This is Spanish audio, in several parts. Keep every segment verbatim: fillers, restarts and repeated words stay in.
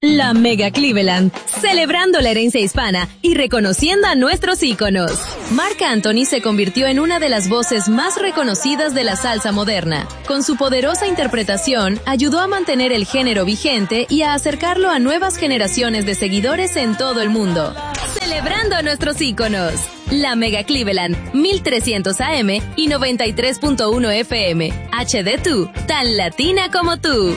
La Mega Cleveland, celebrando la herencia hispana y reconociendo a nuestros íconos. Marc Anthony se convirtió en una de las voces más reconocidas de la salsa moderna. Con su poderosa interpretación, ayudó a mantener el género vigente y a acercarlo a nuevas generaciones de seguidores en todo el mundo. Celebrando a nuestros íconos. La Mega Cleveland, mil trescientos A M y noventa y tres punto uno F M. H D dos, tan latina como tú.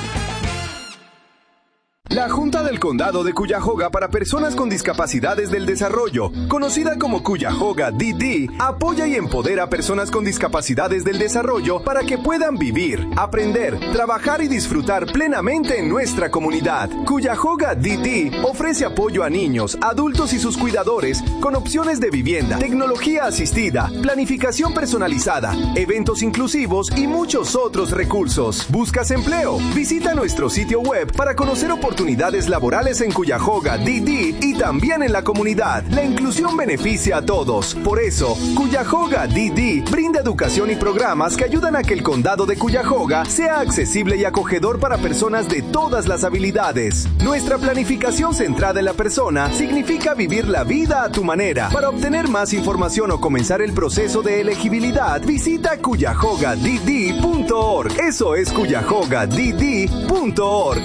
La Junta del Condado de Cuyahoga para Personas con Discapacidades del Desarrollo, conocida como Cuyahoga D D, apoya y empodera a personas con discapacidades del desarrollo para que puedan vivir, aprender, trabajar y disfrutar plenamente en nuestra comunidad. Cuyahoga D D ofrece apoyo a niños, adultos y sus cuidadores con opciones de vivienda, tecnología asistida, planificación personalizada, eventos inclusivos y muchos otros recursos. ¿Buscas empleo? Visita nuestro sitio web para conocer oportunidades oportunidades laborales en Cuyahoga D D y también en la comunidad. La inclusión beneficia a todos. Por eso, Cuyahoga D D brinda educación y programas que ayudan a que el condado de Cuyahoga sea accesible y acogedor para personas de todas las habilidades. Nuestra planificación centrada en la persona significa vivir la vida a tu manera. Para obtener más información o comenzar el proceso de elegibilidad, visita cuyahoga d d punto org. Eso es cuyahoga d d punto org.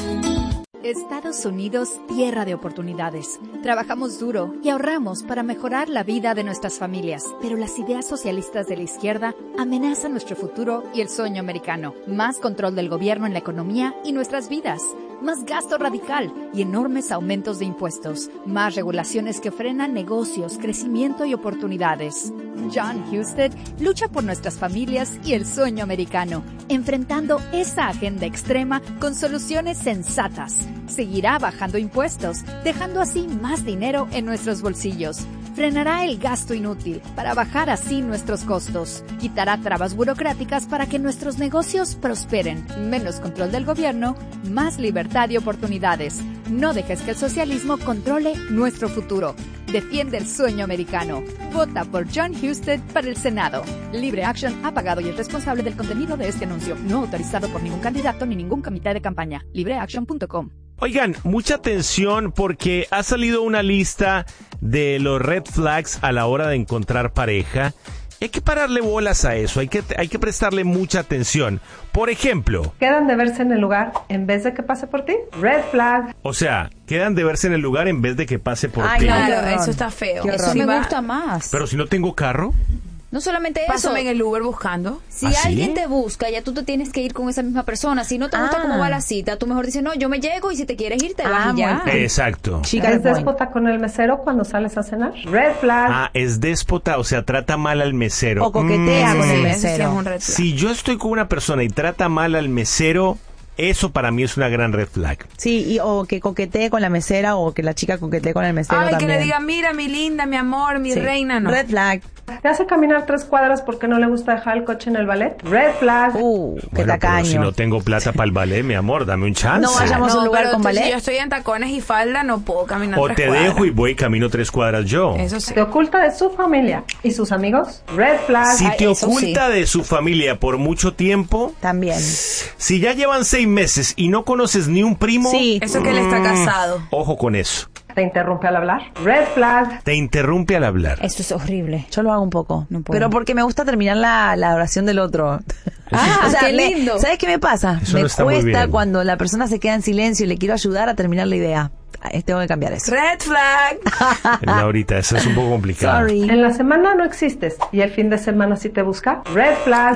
Estados Unidos, tierra de oportunidades. Trabajamos duro y ahorramos para mejorar la vida de nuestras familias, pero las ideas socialistas de la izquierda amenazan nuestro futuro y el sueño americano. Más control del gobierno en la economía y nuestras vidas. Más gasto radical y enormes aumentos de impuestos. Más regulaciones que frenan negocios, crecimiento y oportunidades. John Husted lucha por nuestras familias y el sueño americano, enfrentando esa agenda extrema con soluciones sensatas. Seguirá bajando impuestos, dejando así más dinero en nuestros bolsillos. Frenará el gasto inútil para bajar así nuestros costos. Quitará trabas burocráticas para que nuestros negocios prosperen. Menos control del gobierno, más libertad y oportunidades. No dejes que el socialismo controle nuestro futuro. Defiende el sueño americano. Vota por John Husted para el Senado. Libre Action ha pagado y es responsable del contenido de este anuncio. No autorizado por ningún candidato ni ningún comité de campaña. libre action punto com. Oigan, mucha atención porque ha salido una lista de los red flags a la hora de encontrar pareja. Hay que pararle bolas a eso, hay que, hay que prestarle mucha atención. Por ejemplo... Quedan de verse en el lugar en vez de que pase por ti. Red flag. O sea, quedan de verse en el lugar en vez de que pase por Ay, ti. claro, eso está feo. Eso me gusta más. Pero si no tengo carro... No solamente eso. Pásame en el Uber buscando. Si ¿Ah, sí? alguien te busca, ya tú te tienes que ir con esa misma persona. Si no te gusta Ah. cómo va la cita, tú mejor dices, no, yo me llego y si te quieres ir, te Ah, vas y ya. muy bien. Exacto. Chica ¿Es de déspota con el mesero cuando sales a cenar? Red flag. Ah, es déspota, o sea, trata mal al mesero. O coquetea Mm. con el Sí, mesero. sí, es un red flag. Si yo estoy con una persona y trata mal al mesero, eso para mí es una gran red flag. Sí, y, o que coquetee con la mesera o que la chica coquetee con el mesero Ay, también. que le diga, mira, mi linda, mi amor, mi Sí. reina, no. Red flag. ¿Te hace caminar tres cuadras porque no le gusta dejar el coche en el ballet? Red flag. Uh, qué Bueno, tacaño. pero si no tengo plata para el ballet, mi amor, dame un chance. No vayamos a un lugar pero con tú, ballet. Si yo estoy en tacones y falda, no puedo caminar O tres te cuadras. dejo y voy y camino tres cuadras yo. Eso sí. ¿Te oculta de su familia y sus amigos? Red flag. Si Ay, te eso oculta de su familia por mucho tiempo, También. si ya llevan seis meses y no conoces ni un primo, Sí. Eso que él está casado. ojo con eso. ¿Te interrumpe al hablar? Red flag. Te interrumpe al hablar. Eso es horrible. Yo lo hago un poco. No puedo. Pero porque me gusta terminar la, la oración del otro. Ah, qué me- lindo. ¿Sabes qué me pasa? Eso me no está muy cuesta bien. cuando la persona se queda en silencio y le quiero ayudar a terminar la idea. Ay, tengo que cambiar eso. Red flag. Laurita, eso es un poco complicado. Sorry. En la semana no existes y el fin de semana sí te busca. Red flag.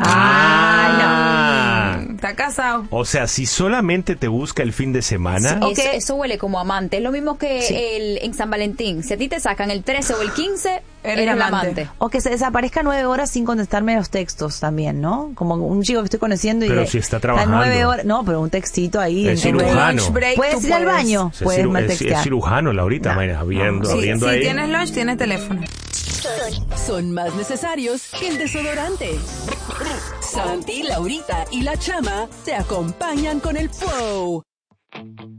Ah, Está casado. O sea, si solamente te busca el fin de semana, Eso, Ok. eso huele como amante. Es lo mismo que Sí. el, en San Valentín. Si a ti te sacan el trece o el quince, Eres eres el amante. amante. O que se desaparezca nueve horas sin contestarme los textos también, ¿no? Como un chico que estoy conociendo y... Pero de- si está trabajando. nueve horas... No, pero un textito ahí. Es en tu- cirujano. Lunch break, Puedes tú ir al puedes. baño, es, puedes ciru- me es- es textear. cirujano, Laurita, mira, abriendo, Si, abriendo si ahí. tienes lunch, tienes teléfono. Son más necesarios que el desodorante. Santi, Laurita y la Chama te acompañan con el flow.